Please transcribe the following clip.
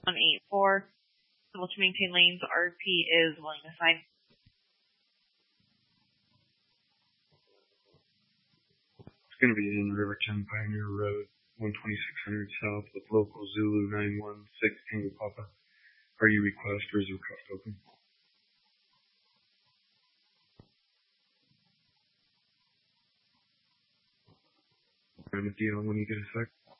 184. Civil to maintain lanes. RP is willing to sign. It's going to be in Riverton Pioneer Road, 12600 South with local Zulu 916 Tango Papa. Party request, reserve cost open. I'm with you when you get a sec.